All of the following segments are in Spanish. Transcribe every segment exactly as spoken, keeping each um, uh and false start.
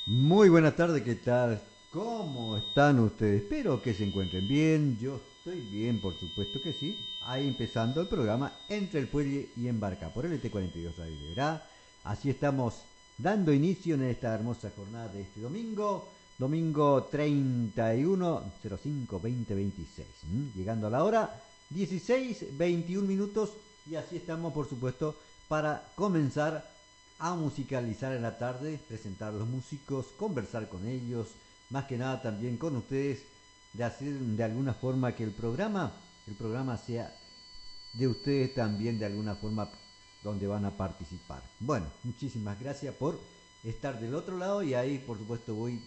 Muy buenas tardes, ¿qué tal? ¿Cómo están ustedes? Espero que se encuentren bien. Yo estoy bien, por supuesto que sí. Ahí empezando el programa Entre el Fuelle y Embarca por el L T cuarenta y dos Radio Liberá. Así estamos dando inicio en esta hermosa jornada de este domingo. Domingo treinta y uno cero cinco veinte veintiséis. ¿m? Llegando a la hora dieciséis veintiún minutos. Y así estamos, por supuesto, para comenzar a musicalizar en la tarde, presentar a los músicos, conversar con ellos, más que nada también con ustedes, de hacer de alguna forma que el programa, el programa sea de ustedes también de alguna forma donde van a participar. Bueno, muchísimas gracias por estar del otro lado y ahí por supuesto voy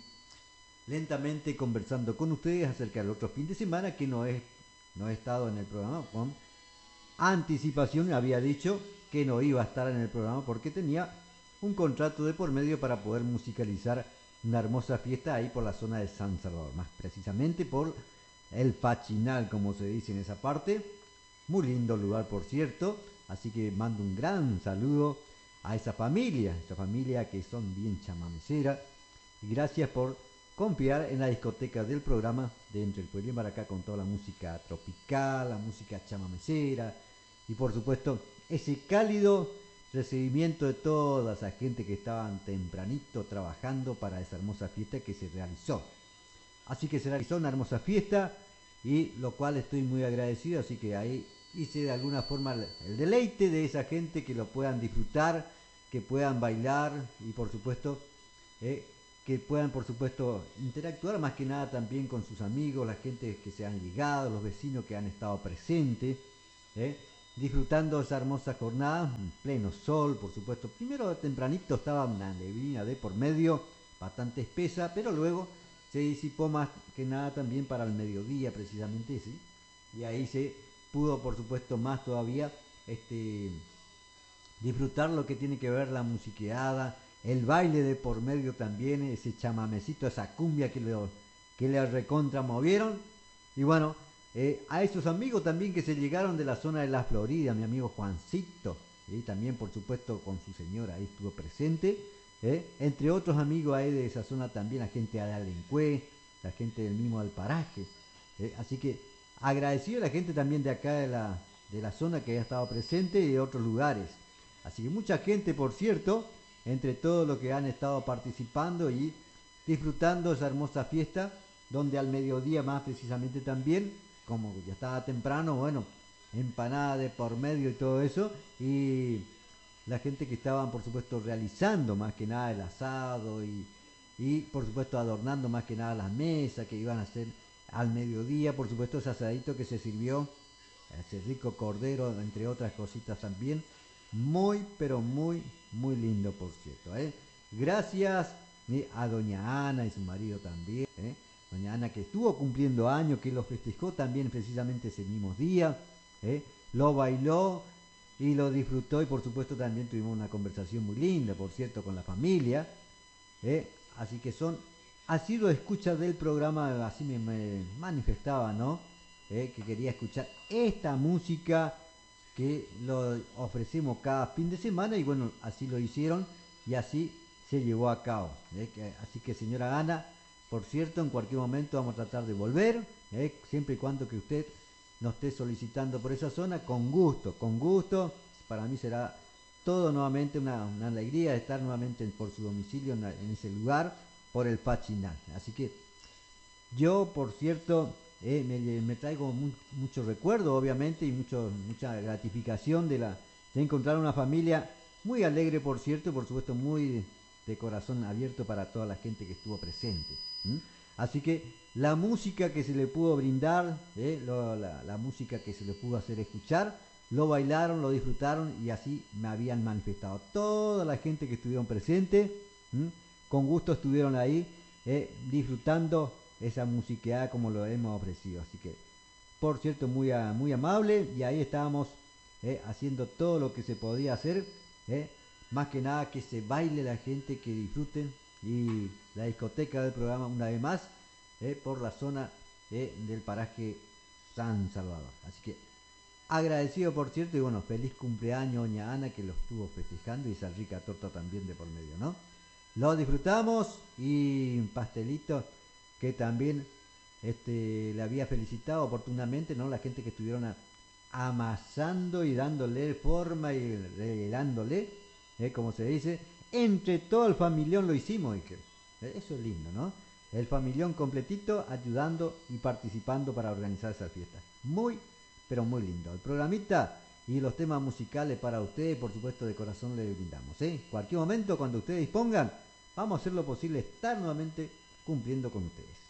lentamente conversando con ustedes acerca del otro fin de semana que no he, no he estado en el programa con anticipación, había dicho que no iba a estar en el programa porque tenía un contrato de por medio para poder musicalizar una hermosa fiesta ahí por la zona de San Salvador, más precisamente por el Fachinal, como se dice en esa parte. Muy lindo lugar, por cierto. Así que mando un gran saludo a esa familia, esa familia que son bien chamamecera. Y gracias por confiar en la discoteca del programa de Entre el Pueblo y Maracá con toda la música tropical, la música chamamecera y por supuesto ese cálido recibimiento de toda esa gente que estaban tempranito trabajando para esa hermosa fiesta que se realizó. Así que se realizó una hermosa fiesta y lo cual estoy muy agradecido, así que ahí hice de alguna forma el deleite de esa gente que lo puedan disfrutar, que puedan bailar y por supuesto eh, que puedan por supuesto interactuar más que nada también con sus amigos, la gente que se han ligado, los vecinos que han estado presentes, eh, disfrutando esa hermosa jornada, en pleno sol, por supuesto. Primero tempranito estaba una neblina de por medio, bastante espesa, pero luego se disipó más que nada también para el mediodía precisamente, ¿sí? Y ahí se pudo, por supuesto, más todavía este, disfrutar lo que tiene que ver la musiqueada, el baile de por medio también, ese chamamecito, esa cumbia que le, que le recontra movieron. Y bueno, eh, a esos amigos también que se llegaron de la zona de la Florida, mi amigo Juancito, y también por supuesto con su señora ahí estuvo presente, eh, entre otros amigos ahí de esa zona también, la gente de Alencué, la gente del mismo Alparaje. Eh, así que agradecido a la gente también de acá de la, de la zona que haya estado presente y de otros lugares. Así que mucha gente, por cierto, entre todos los que han estado participando y disfrutando esa hermosa fiesta, donde al mediodía más precisamente también, como ya estaba temprano, bueno, empanada de por medio y todo eso, y la gente que estaban por supuesto realizando más que nada el asado y, y por supuesto adornando más que nada las mesas que iban a hacer al mediodía, por supuesto ese asadito que se sirvió, ese rico cordero, entre otras cositas también, muy, pero muy, muy lindo, por cierto. ¿eh? Gracias ¿eh? a doña Ana y su marido también. ¿eh? Doña Ana que estuvo cumpliendo años, que lo festejó también precisamente ese mismo día. ¿eh? Lo bailó y lo disfrutó y por supuesto también tuvimos una conversación muy linda, por cierto, con la familia. ¿eh? Así que son así lo escucha del programa, así me, me manifestaba, ¿no? ¿eh? Que quería escuchar esta música que lo ofrecemos cada fin de semana y bueno, así lo hicieron y así se llevó a cabo. ¿eh? Que, así que señora Ana, por cierto, en cualquier momento vamos a tratar de volver, ¿eh? siempre y cuando que usted nos esté solicitando por esa zona, con gusto, con gusto, para mí será todo nuevamente una, una alegría estar nuevamente por su domicilio en, en ese lugar, por el Pachinal. Así que yo, por cierto, eh, me, me, traigo mu mucho recuerdo, obviamente, y mucho, mucha gratificación de, la, de encontrar una familia muy alegre, por cierto, y por supuesto muy de corazón abierto para toda la gente que estuvo presente. ¿m? Así que la música que se le pudo brindar, eh, lo, la, la música que se le pudo hacer escuchar, lo bailaron, lo disfrutaron y así me habían manifestado. Toda la gente que estuvieron presente, ¿m? con gusto estuvieron ahí eh, disfrutando esa musiqueada como lo hemos ofrecido. Así que, por cierto, muy, a, muy amable y ahí estábamos eh, haciendo todo lo que se podía hacer. Eh, más que nada que se baile la gente, que disfruten y la discoteca del programa una vez más eh, por la zona eh, del paraje San Salvador. Así que agradecido por cierto y bueno, feliz cumpleaños doña Ana que lo estuvo festejando y esa rica torta también de por medio, ¿no? Lo disfrutamos y un pastelito que también este, le había felicitado oportunamente, ¿no? La gente que estuvieron a- amasando y dándole forma y regalándole, ¿eh? Como se dice, entre todo el familión lo hicimos, dije. Eh, Eso es lindo, ¿no? El familión completito ayudando y participando para organizar esa fiesta. Muy, pero muy lindo. El programita y los temas musicales para ustedes, por supuesto, de corazón les brindamos. ¿Eh? Cualquier momento, cuando ustedes dispongan, vamos a hacer lo posible estar nuevamente cumpliendo con ustedes.